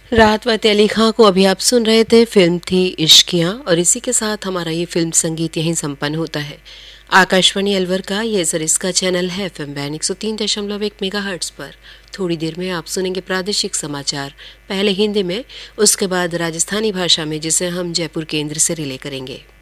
राहत फ़तेह अली खां को अभी आप सुन रहे थे। फिल्म थी इश्कियाँ और इसी के साथ हमारा ये फिल्म संगीत यहीं संपन्न होता है। आकाशवाणी अलवर का ये सरिस्का चैनल है FM बैंड 103.1 मेगाहर्ट्ज़ पर। थोड़ी देर में आप सुनेंगे प्रादेशिक समाचार, पहले हिंदी में, उसके बाद राजस्थानी भाषा में, जिसे हम जयपुर केंद्र से रिले करेंगे।